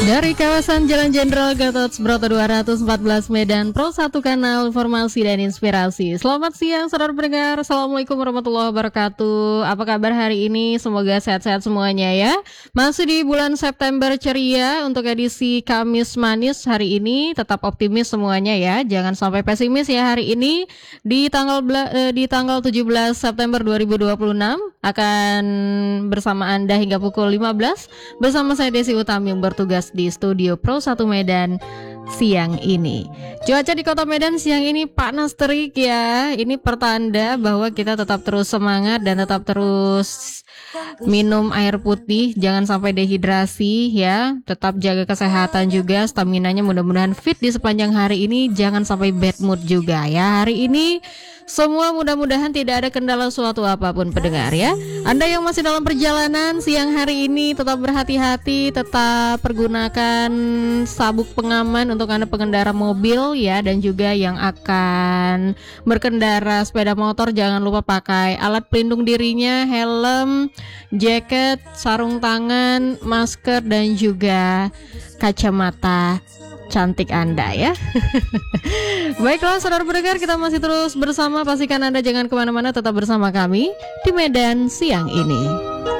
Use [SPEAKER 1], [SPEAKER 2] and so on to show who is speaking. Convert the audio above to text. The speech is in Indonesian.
[SPEAKER 1] Dari kawasan Jalan Jenderal Gatot Subroto 214 Medan, Pro 1 Kanal Informasi dan Inspirasi. Selamat siang saudara pendengar, Assalamualaikum warahmatullahi wabarakatuh. Apa kabar hari ini? Semoga sehat-sehat semuanya ya. Masih di bulan September ceria untuk edisi Kamis Manis hari ini. Tetap optimis semuanya ya, jangan sampai pesimis ya hari ini. Di tanggal 17 September 2026 akan bersama Anda hingga pukul 15 bersama saya Desi Utami yang bertugas di studio Pro 1 Medan siang ini. Cuaca di kota Medan siang ini panas terik ya. Ini pertanda bahwa kita tetap terus semangat dan tetap terus minum air putih, jangan sampai dehidrasi ya. Tetap jaga kesehatan juga, staminanya mudah-mudahan fit di sepanjang hari ini, jangan sampai bad mood juga ya. Hari ini semua mudah-mudahan tidak ada kendala suatu apapun pendengar ya. Anda yang masih dalam perjalanan siang hari ini tetap berhati-hati, tetap pergunakan sabuk pengaman untuk Anda pengendara mobil ya, dan juga yang akan berkendara sepeda motor jangan lupa pakai alat pelindung dirinya, helm, jaket, sarung tangan, masker dan juga kacamata cantik Anda ya. Baiklah saudara pendengar, kita masih terus bersama. Pastikan Anda jangan kemana-mana, tetap bersama kami di Medan siang ini.